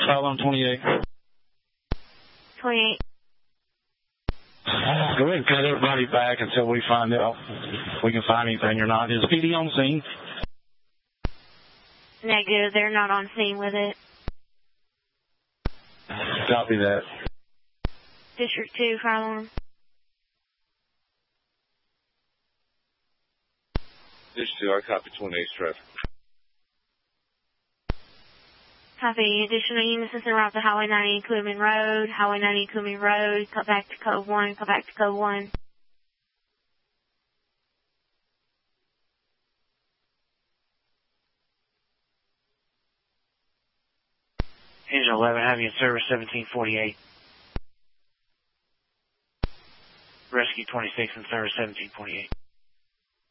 Call on 28. 28. Go ahead and cut everybody back until we find out if we can find anything or not. Is PD on scene? Negative, they're not on scene with it. Copy that. District 2, fire alarm. District 2, I copy 28's traffic. Copy. Additional units en route to Highway 90 Quitman Road. Highway 90 Quitman Road. Cut back to code 1. Cut back to code 1. Engine 11, having in service 1748. Rescue 26 in service 1748.